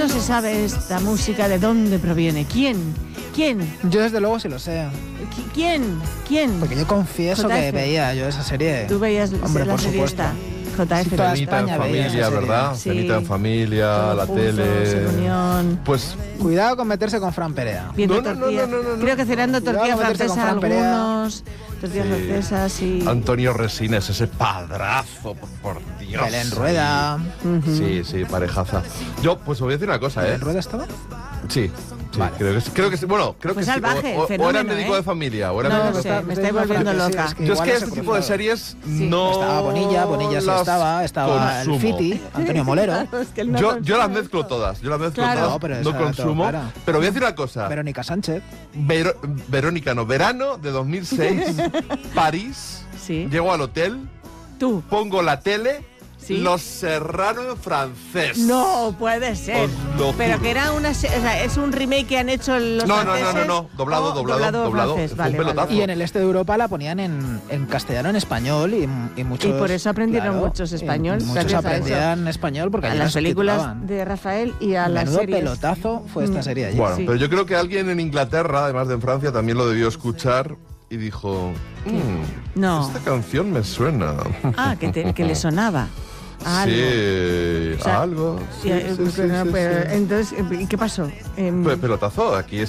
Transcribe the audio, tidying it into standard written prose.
no se sabe esta música de dónde proviene. ¿Quién? Yo desde luego sí lo sé. ¿Quién? Porque yo confieso JF. que veía yo esa serie. Tú veías Hombre, la por serie supuesto. esta. JF. Sí, toda Cenita en España veía esa familia, serie. ¿verdad? Sí. Cenita en familia, Todos la juntos, tele. en unión. Pues Cuidado con meterse con Fran Perea. Viendo No, no, tortillas. no, no, no. Creo que cenando Cuidado tortillas con meterse con francesas Fran Perea. algunos. Tortillas Sí. francesas y... Antonio Resines, ese padrazo, por Dios. Belén Rueda. Ujú. Sí, parejaza. Yo, pues os voy a decir una cosa, ¿Belén Rueda estaba? Sí, Vale. creo que sí. Bueno, creo Pues que salvaje, sí. O era fenómeno, médico de familia. O era No médico lo de sé, familia. me estoy volviendo loca. Yo es igual que las he este tipo de cruzado. series Sí. no Estaba Bonilla las estaba el consumo. Fiti, Antonio Molero, Es que él no Yo consume las esto. mezclo todas, Claro. No, pero no esa consumo. claro. Pero voy a decir una cosa. Verónica Sánchez. Verónica, no, verano de 2006, París, Sí. llego al hotel, Tú. pongo la tele, Sí. Los Serrano en francés. No puede ser. Os lo Pero juro. que era o sea, es un remake que han hecho los No, franceses. doblado, o doblado. francés. Fue un Vale, pelotazo. vale. Y en el este de Europa la ponían en castellano, en español y muchos... Y por eso aprendieron muchos español, y muchos gracias a aprendían español porque A allí las las películas subtitulaban. de Rafael y a las Menudo series. pelotazo fue esta serie allí. Bueno, Sí. pero yo creo que alguien en Inglaterra, además de en Francia, también lo debió escuchar y dijo, No. esta canción me suena. Ah, que le sonaba. A algo. Sí, O sea, algo. Sí, Sí, sí, sí, pero, sí, pero, sí. entonces, ¿y qué pasó? Pelotazo, aquí